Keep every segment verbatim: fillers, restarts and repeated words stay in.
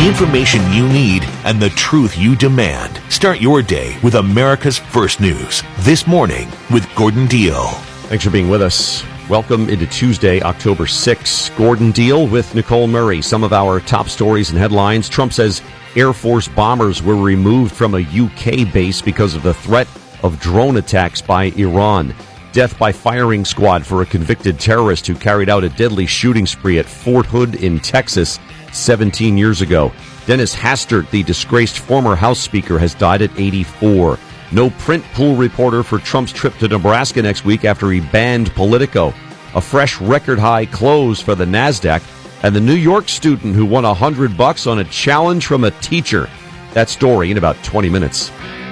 The information you need and the truth you demand. Start your day with America's First News. This morning with Gordon Deal. Thanks for being with us. Welcome into Tuesday, October sixth. Gordon Deal with Nicole Murray. Some of our top stories and headlines. Trump says Air Force bombers were removed from a U K base because of the threat of drone attacks by Iran. Death by firing squad for a convicted terrorist who carried out a deadly shooting spree at Fort Hood in Texas seventeen years ago. Dennis Hastert, the disgraced former House Speaker, has died at eighty-four. No print pool reporter for Trump's trip to Nebraska next week after he banned Politico. A fresh record high close for the NASDAQ. And the New York student who won a hundred bucks on a challenge from a teacher. That story in about twenty minutes.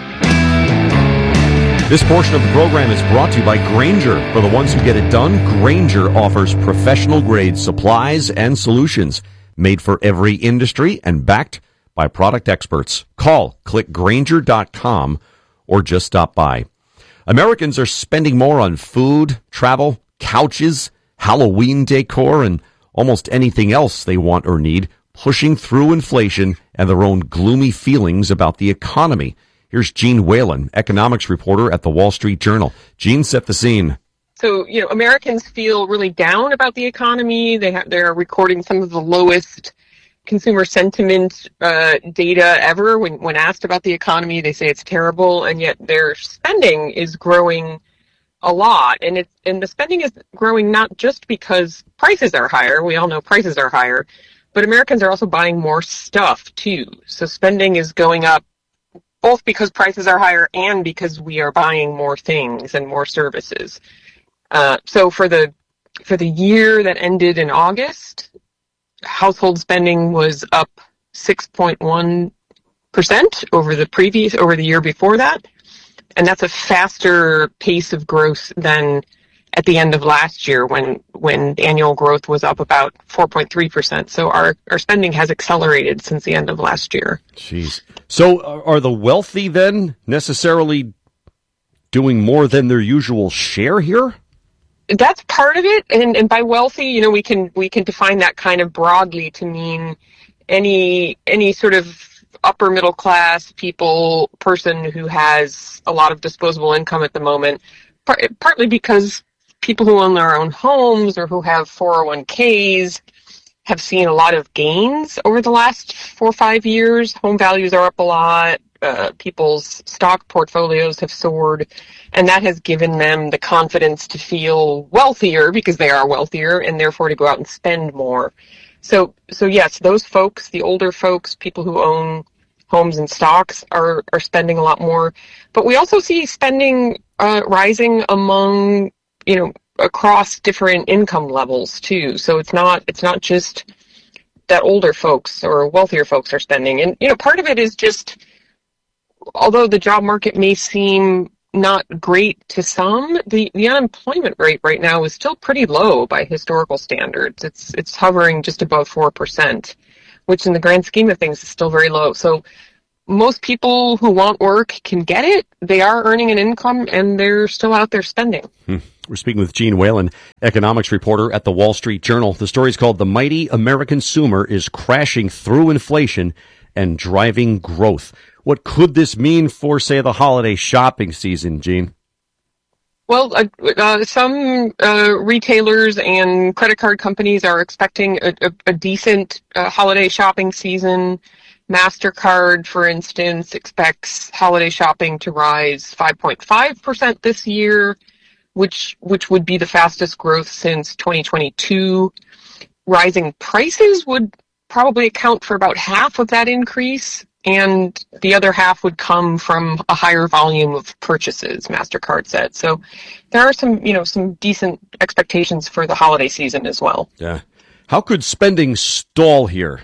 This portion of the program is brought to you by Grainger. For the ones who get it done, Grainger offers professional-grade supplies and solutions made for every industry and backed by product experts. Call, click Grainger dot com, or just stop by. Americans are spending more on food, travel, couches, Halloween decor, and almost anything else they want or need, pushing through inflation and their own gloomy feelings about the economy. Here's Gene Whalen, economics reporter at the Wall Street Journal. Gene, set the scene. So, you know, Americans feel really down about the economy. They have, they're recording some of the lowest consumer sentiment uh, data ever. When, when asked about the economy, they say it's terrible, and yet their spending is growing a lot. And it's, and the spending is growing not just because prices are higher. We all know prices are higher, but Americans are also buying more stuff too. So spending is going up both because prices are higher and because we are buying more things and more services. Uh, so for the for the year that ended in August, household spending was up six point one percent over the previous over the year before that, and that's a faster pace of growth than at the end of last year when when annual growth was up about four point three percent. So our, our spending has accelerated since the end of last year. Jeez. So are the wealthy then necessarily doing more than their usual share here? That's part of it. And, and by wealthy, you know, we can we can define that kind of broadly to mean any any sort of upper middle class people, person who has a lot of disposable income at the moment, part, partly because people who own their own homes or who have four oh one k's have seen a lot of gains over the last four or five years. Home values are up a lot. Uh, people's stock portfolios have soared, and that has given them the confidence to feel wealthier because they are wealthier, and therefore to go out and spend more. So, so yes, those folks, the older folks, people who own homes and stocks, are are spending a lot more. But we also see spending uh, rising among, you know, across different income levels too. So it's not it's not just that older folks or wealthier folks are spending. And, you know, part of it is just, although the job market may seem not great to some, the, the unemployment rate right now is still pretty low by historical standards. It's it's hovering just above four percent, which in the grand scheme of things is still very low. So most people who want work can get it. They are earning an income, and they're still out there spending. Hmm. We're speaking with Gene Whalen, economics reporter at the Wall Street Journal. The story is called "The Mighty American Consumer is Crashing Through Inflation and Driving Growth." What could this mean for, say, the holiday shopping season, Gene? Well, uh, uh, some uh, retailers and credit card companies are expecting a, a, a decent uh, holiday shopping season. MasterCard, for instance, expects holiday shopping to rise five point five percent this year, which which would be the fastest growth since twenty twenty-two. Rising prices would probably account for about half of that increase, and the other half would come from a higher volume of purchases, MasterCard said. So there are some, you know, some decent expectations for the holiday season as well. Yeah. How could spending stall here?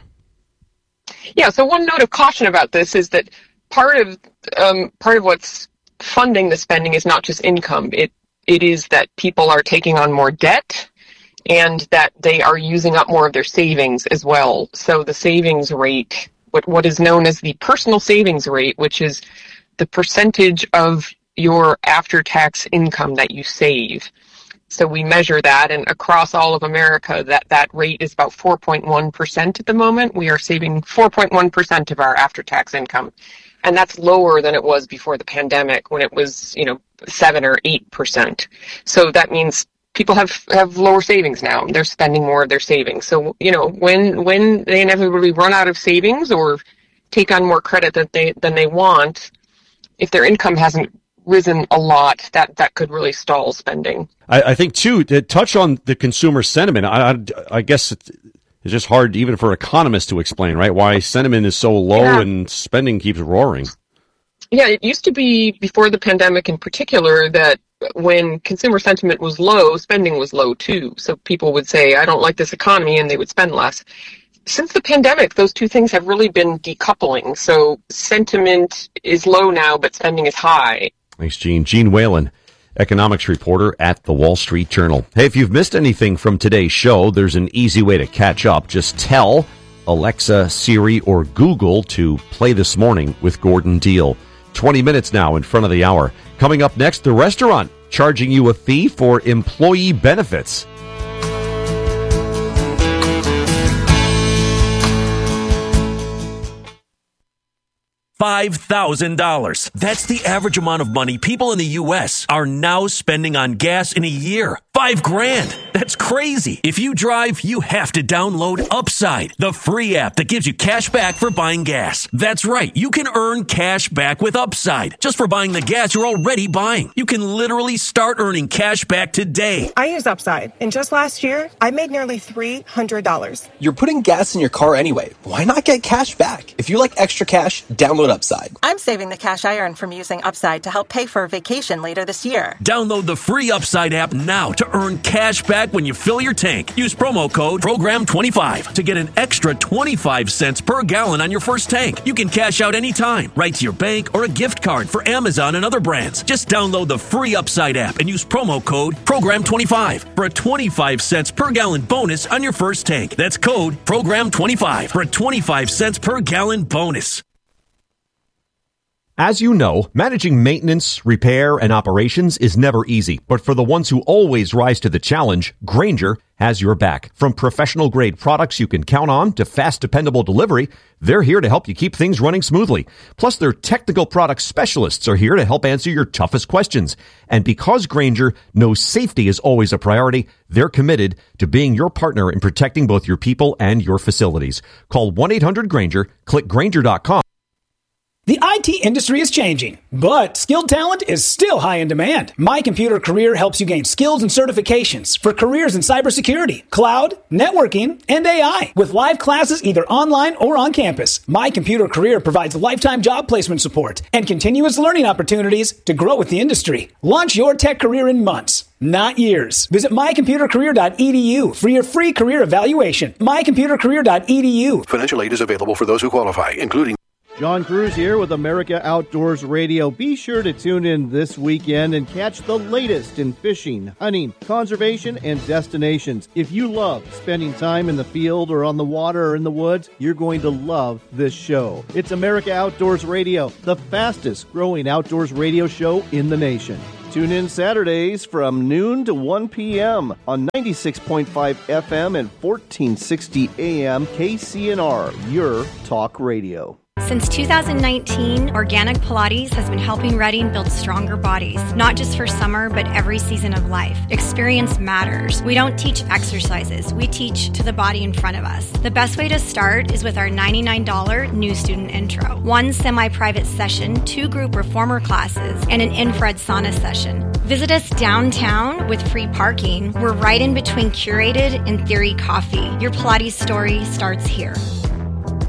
Yeah, so one note of caution about this is that part of um, part of what's funding the spending is not just income. It it is that people are taking on more debt and that they are using up more of their savings as well. So the savings rate, what what is known as the personal savings rate, which is the percentage of your after-tax income that you save, So we measure that, and across all of America, that, that rate is about four point one percent at the moment. We are saving four point one percent of our after-tax income. And that's lower than it was before the pandemic, when it was, you know, seven or eight percent. So that means people have, have lower savings now. They're spending more of their savings. So, you know, when when they inevitably run out of savings or take on more credit that they than they want, if their income hasn't risen a lot, that, that could really stall spending. I, I think, too, to touch on the consumer sentiment, I, I, I guess it's just hard even for economists to explain, right, why sentiment is so low yeah. and spending keeps roaring. Yeah, it used to be, before the pandemic in particular, that when consumer sentiment was low, spending was low, too. So people would say, I don't like this economy, and they would spend less. Since the pandemic, those two things have really been decoupling. So sentiment is low now, but spending is high. Thanks, Gene. Gene Whalen, economics reporter at the Wall Street Journal. Hey, if you've missed anything from today's show, there's an easy way to catch up. Just tell Alexa, Siri, or Google to play This Morning with Gordon Deal. twenty minutes now in front of the hour. Coming up next, the restaurant charging you a fee for employee benefits. five thousand dollars. That's the average amount of money people in the U S are now spending on gas in a year. Five grand. That's crazy. If you drive, you have to download Upside, the free app that gives you cash back for buying gas. That's right. You can earn cash back with Upside just for buying the gas you're already buying. You can literally start earning cash back today. I use Upside, and just last year, I made nearly three hundred dollars. You're putting gas in your car anyway. Why not get cash back? If you like extra cash, download Upside. I'm saving the cash I earn from using Upside to help pay for a vacation later this year. Download the free Upside app now to earn cash back when you fill your tank. Use promo code program twenty-five to get an extra twenty-five cents per gallon on your first tank. You can cash out anytime, right to your bank or a gift card for Amazon and other brands. Just download the free Upside app and use promo code program twenty-five for a twenty-five cents per gallon bonus on your first tank. That's code program twenty-five for a twenty-five cents per gallon bonus. As you know, managing maintenance, repair, and operations is never easy. But for the ones who always rise to the challenge, Grainger has your back. From professional-grade products you can count on to fast, dependable delivery, they're here to help you keep things running smoothly. Plus, their technical product specialists are here to help answer your toughest questions. And because Grainger knows safety is always a priority, they're committed to being your partner in protecting both your people and your facilities. Call one eight hundred Grainger, click Grainger dot com. The I T industry is changing, but skilled talent is still high in demand. My Computer Career helps you gain skills and certifications for careers in cybersecurity, cloud, networking, and A I. With live classes either online or on campus, My Computer Career provides lifetime job placement support and continuous learning opportunities to grow with the industry. Launch your tech career in months, not years. Visit my computer career dot e d u for your free career evaluation. my computer career dot e d u. Financial aid is available for those who qualify, including John Cruz here with America Outdoors Radio. Be sure to tune in this weekend and catch the latest in fishing, hunting, conservation, and destinations. If you love spending time in the field or on the water or in the woods, you're going to love this show. It's America Outdoors Radio, the fastest growing outdoors radio show in the nation. Tune in Saturdays from noon to one p.m. on ninety-six point five F M and fourteen sixty A M K C N R, your talk radio. Since two thousand nineteen, Organic Pilates has been helping Reading build stronger bodies, not just for summer, but every season of life. Experience matters. We don't teach exercises. We teach to the body in front of us. The best way to start is with our ninety-nine dollars new student intro. One semi-private session, two group reformer classes, and an infrared sauna session. Visit us downtown with free parking. We're right in between Curated and Theory Coffee. Your Pilates story starts here.